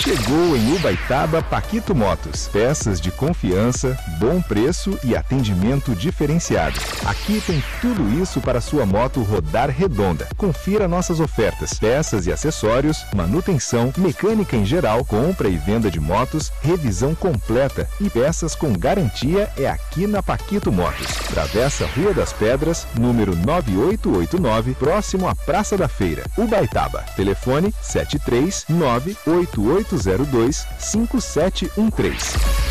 Chegou em Ubaitaba Paquito Motos. Peças de confiança, bom preço e atendimento diferenciado. Aqui tem tudo isso para sua moto rodar redonda. Confira nossas ofertas, peças e acessórios, manutenção, mecânica em geral, compra e venda de motos, revisão completa e peças com garantia é aqui na Paquito Motos. Travessa Rua das Pedras, número 9889, próximo à Praça da Feira, Ubaitaba. Telefone 739-8802-5713.